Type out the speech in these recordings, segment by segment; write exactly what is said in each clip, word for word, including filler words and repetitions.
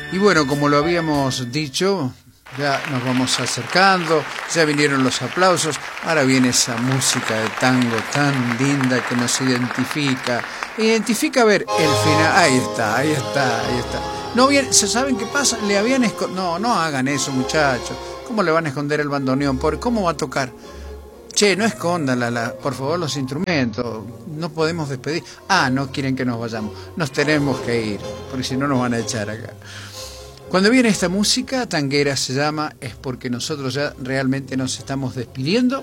Y bueno, como lo habíamos dicho, ya nos vamos acercando, ya vinieron los aplausos, ahora viene esa música de tango tan linda que nos identifica. Identifica, a ver, el final, ahí está, ahí está, ahí está. No bien, ¿se saben qué pasa? Le habían escondido, no, no hagan eso, muchachos. ¿Cómo le van a esconder el bandoneón? ¿Por cómo va a tocar? Che, no escondan, la, la, por favor, los instrumentos. No podemos despedir. Ah, no quieren que nos vayamos. Nos tenemos que ir, porque si no nos van a echar acá. Cuando viene esta música, tanguera se llama, es porque nosotros ya realmente nos estamos despidiendo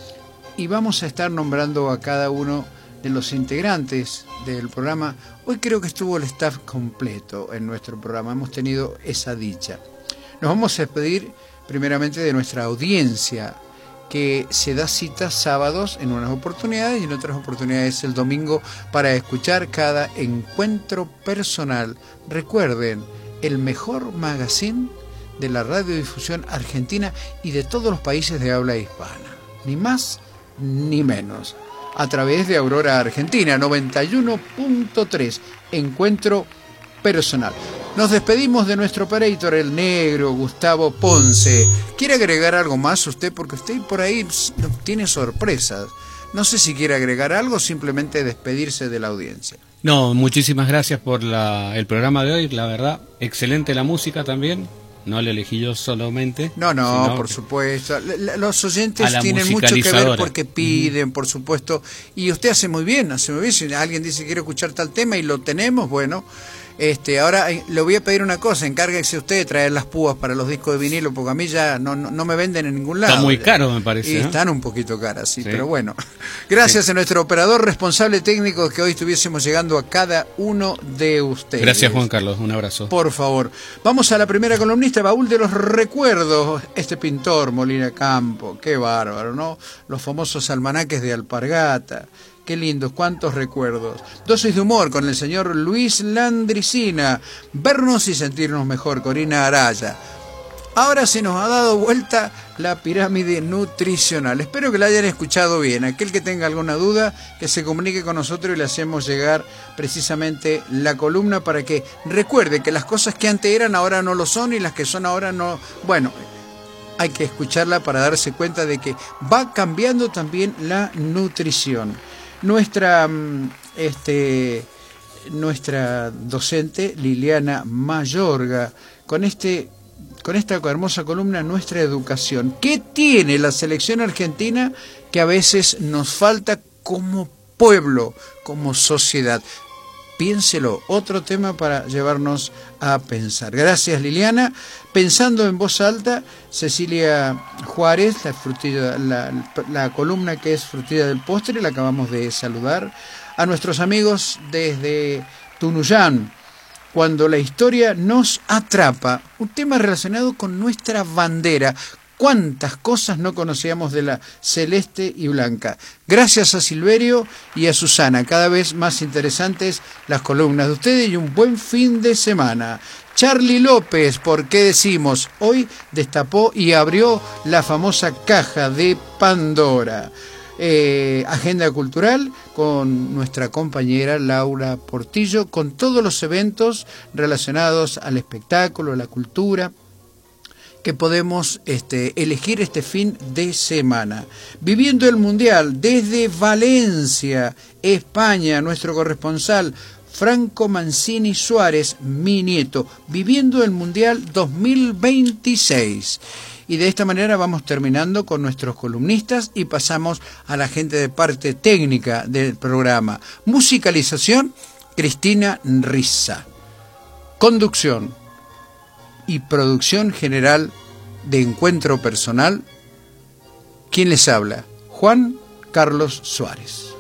y vamos a estar nombrando a cada uno de los integrantes del programa. Hoy creo que estuvo el staff completo en nuestro programa, hemos tenido esa dicha. Nos vamos a despedir primeramente de nuestra audiencia, que se da citas sábados en unas oportunidades y en otras oportunidades el domingo para escuchar cada encuentro personal. Recuerden, el mejor magazine de la radiodifusión argentina y de todos los países de habla hispana, ni más ni menos, a través de Aurora Argentina noventa y uno punto tres, encuentro personal. Nos despedimos de nuestro operator, el negro Gustavo Ponce. ¿Quiere agregar algo más usted? Porque usted por ahí tiene sorpresas. No sé si quiere agregar algo o simplemente despedirse de la audiencia. No, muchísimas gracias por la, el programa de hoy, la verdad. Excelente la música también. No la elegí yo solamente. No, no, por supuesto. Los oyentes tienen mucho que ver porque piden, uh-huh. por supuesto. Y usted hace muy bien, hace muy bien. Si alguien dice que quiere escuchar tal tema y lo tenemos, bueno... Este, ahora le voy a pedir una cosa, encárguese usted de traer las púas para los discos de vinilo, porque a mí ya no, no, no me venden en ningún lado. Está muy caro, me parece. Y ¿no? Están un poquito caras, sí, sí. Pero bueno. Gracias sí. a nuestro operador responsable técnico, que hoy estuviésemos llegando a cada uno de ustedes. Gracias, Juan Carlos, un abrazo. Por favor. Vamos a la primera columnista, Baúl de los Recuerdos. Este pintor, Molina Campo, qué bárbaro, ¿no? Los famosos almanaques de Alpargata. Qué lindos, cuántos recuerdos. Dosis de humor con el señor Luis Landricina. Vernos y sentirnos mejor, Corina Araya. Ahora se nos ha dado vuelta la pirámide nutricional. Espero que la hayan escuchado bien. Aquel que tenga alguna duda, que se comunique con nosotros y le hacemos llegar precisamente la columna para que recuerde que las cosas que antes eran ahora no lo son y las que son ahora no... Bueno, hay que escucharla para darse cuenta de que va cambiando también la nutrición. Nuestra, este, nuestra docente Liliana Mayorga, con, este, con esta hermosa columna, Nuestra Educación. ¿Qué tiene la selección argentina que a veces nos falta como pueblo, como sociedad? Piénselo, otro tema para llevarnos a pensar. Gracias, Liliana. Pensando en voz alta, Cecilia Juárez, la, frutilla, la, la columna que es Frutilla del Postre, la acabamos de saludar. A nuestros amigos desde Tunuyán, Cuando la historia nos atrapa, un tema relacionado con nuestra bandera. ¿Cuántas cosas no conocíamos de la celeste y blanca? Gracias a Silverio y a Susana, cada vez más interesantes las columnas de ustedes y un buen fin de semana. Charlie López, ¿por qué decimos? Hoy destapó y abrió la famosa caja de Pandora. Eh, agenda cultural con nuestra compañera Laura Portillo, con todos los eventos relacionados al espectáculo, a la cultura, que podemos este, elegir este fin de semana. Viviendo el Mundial desde Valencia, España, nuestro corresponsal Franco Mancini Suárez, mi nieto, viviendo el Mundial dos mil veintiséis. Y de esta manera vamos terminando con nuestros columnistas y pasamos a la gente de parte técnica del programa. Musicalización, Cristina Rissa. Conducción y producción general de Encuentro Personal, ¿quién les habla? Juan Carlos Suárez.